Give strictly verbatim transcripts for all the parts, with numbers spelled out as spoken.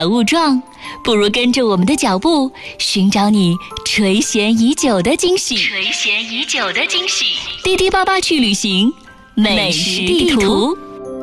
误撞，不如跟着我们的脚步，寻找你垂涎已久的惊喜。垂涎已久的惊喜，滴滴爸爸去旅行，美食地图。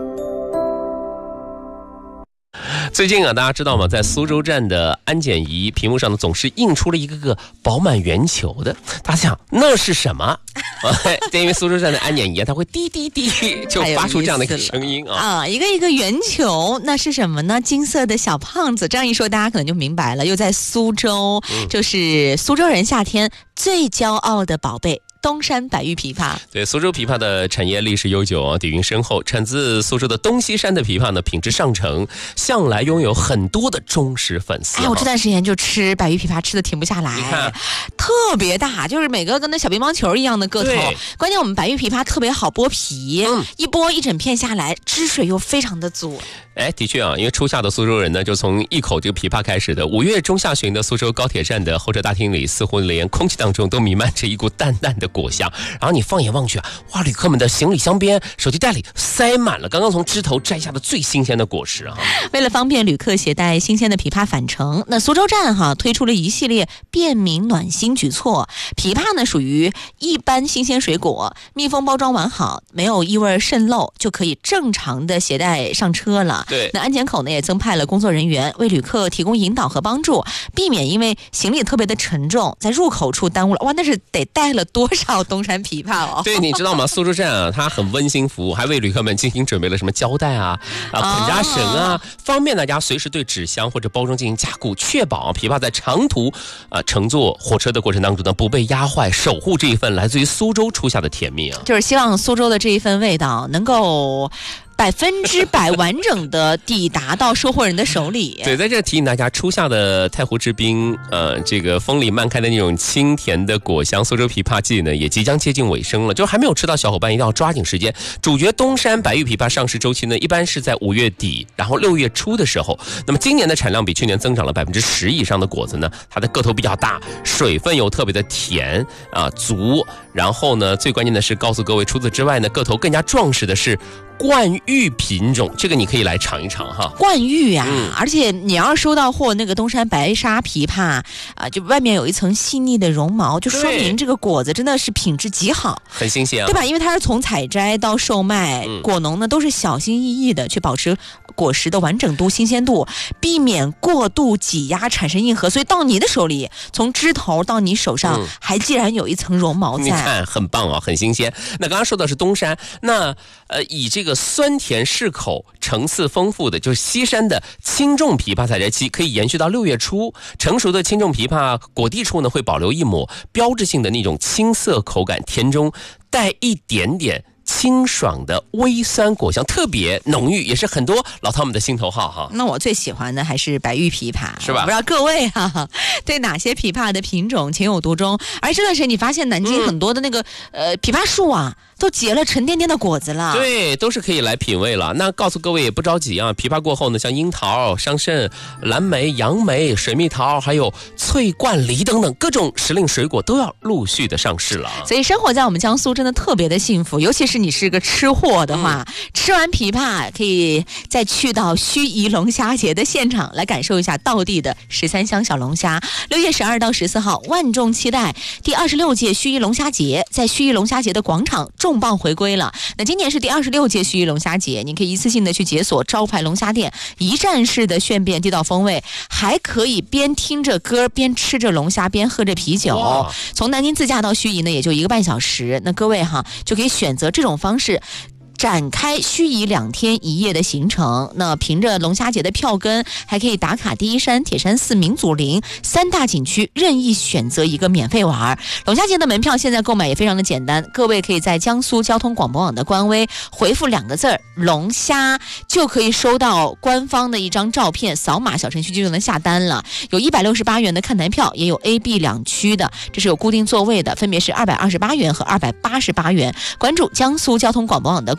最近啊，大家知道吗？在苏州站的安检仪屏幕上呢，总是印出了一个个饱满圆球的。大家想，那是什么？因为苏州站的安检仪啊，它会滴滴滴就发出这样的一个声音啊啊，一个一个圆球，那是什么呢？金色的小胖子。这样一说，大家可能就明白了。又在苏州，嗯、就是苏州人夏天最骄傲的宝贝。东山白玉琵琶， 对，苏州琵琶的产业历史悠久啊，底蕴深厚。产自苏州的东西山的琵琶呢，品质上乘，向来拥有很多的忠实粉丝。 哎，我这段时间就吃白玉琵琶，吃的停不下来， 你看特别大，就是每个跟那小乒乓球一样的个头。关键我们白玉琵琶特别好剥皮，嗯、一剥一整片下来，汁水又非常的足。 哎，的确啊，因为初夏的苏州人呢，就从一口这个琵琶开始的。五月中下旬的苏州高铁站的候车大厅里，似乎连空气当中都弥漫着一股淡淡的果香。然后你放眼望去啊，哇，旅客们的行李箱边、手机袋里塞满了刚刚从枝头摘下的最新鲜的果实啊。 为了方便旅客携带新鲜的琵琶返程，那苏州站哈推出了一系列便民暖心举措。琵琶呢属于一般新鲜水果，密封包装完好，没有异味渗漏，就可以正常的携带上车了。 对， 那安检口呢也增派了工作人员为旅客提供引导和帮助，避免因为行李特别的沉重，在入口处耽误了。哇，那是得带了多少东山琵琶哦？ 对，你知道吗？苏州站啊，它很温馨服务，还为旅客们精心准备了什么胶带啊、啊捆扎绳啊，哦、方便大家随时对纸箱或者包装进行加固，确保琵琶在长途啊乘坐火车的过程当中呢不被压坏，守护这一份来自于苏州初夏的甜蜜啊！ 就是希望苏州的这一份味道能够百分之百完整的抵达到收货人的手里。 对，在这提醒大家，初夏的太湖之滨，呃，这个风里漫开的那种清甜的果香，苏州琵琶季呢也即将接近尾声了，就还没有吃到小伙伴一定要抓紧时间。主角东山白玉琵琶上市周期呢，一般是在五月底，然后六月初的时候。那么今年的产量比去年增长了百分之十以上的果子呢，它的个头比较大，水分又特别的甜啊、呃、足，然后呢，最关键的是告诉各位，除此之外呢，个头更加壮实的是冠玉品种，这个你可以来尝一尝哈。 冠玉啊、嗯，而且你要是收到货那个东山白沙琵琶啊、呃，就外面有一层细腻的绒毛，就说明这个果子真的是品质极好， 很新鲜啊， 对吧？因为它是从采摘到售卖，嗯、果农呢都是小心翼翼的去保持果实的完整度、新鲜度，避免过度挤压产生硬核，所以到你的手里，从枝头到你手上，嗯、还竟然有一层绒毛在， 你看很棒啊，很新鲜。那刚刚说的是东山，那呃以这个。这个酸甜适口、层次丰富的，就是西山的轻重琵琶采摘期可以延续到六月初。成熟的轻重琵琶果蒂处呢，会保留一抹标志性的那种青涩口感，甜中带一点点清爽的微酸果香，特别浓郁，也是很多老饕们的心头好哈。 那我最喜欢的还是白玉琵琶， 是吧？ 不知道各位啊，对哪些琵琶的品种情有独钟？而这段时间你发现南京很多的那个、嗯、呃琵琶树啊，都结了沉甸甸的果子了。 对，都是可以来品味了。那告诉各位也不着急啊，琵琶过后呢，像樱桃、桑葚、蓝莓、杨梅、水蜜桃，还有翠冠梨等等各种时令水果都要陆续的上市了。 所以生活在我们江苏真的特别的幸福，尤其是你是个吃货的话，嗯、吃完琵琶可以再去到盱眙龙虾节的现场来感受一下道地的十三香小龙虾。六月十二到十四号，万众期待第二十六届盱眙龙虾节在盱眙龙虾节的广场重磅回归了。那今年是第二十六届盱眙龙虾节，你可以一次性的去解锁招牌龙虾店，一站式的炫变地道风味，还可以边听着歌边吃着龙虾边喝着啤酒。从南京自驾到盱眙呢，也就一个半小时。那各位哈，就可以选择这种方式展开盱眙两天一夜的行程。那凭着龙虾节的票根，还可以打卡第一山、铁山寺、明祖陵三大景区，任意选择一个免费玩。龙虾节的门票现在购买也非常的简单，各位可以在江苏交通广播网的官微回复两个字儿龙虾，就可以收到官方的一张照片，扫码小程序就能下单了。有一百六十八元的看台票，也有 A、B 两区的，这是有固定座位的，分别是二百二十八元和二百八十八元。关注江苏交通广播网的官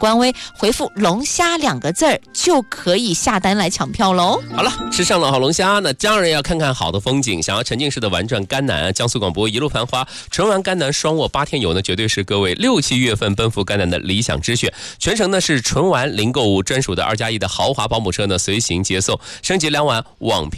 官微回复龙虾两个字儿，就可以下单来抢票喽。 好了，吃上了好龙虾，那当然要看看好的风景。想要沉浸式的玩转甘南，江苏广播一路繁华，纯玩甘南双卧八天游呢，绝对是各位六七月份奔赴甘南的理想之选。全程呢是纯玩零购物专属的二加一的豪华保姆车呢随行接送，升级两晚网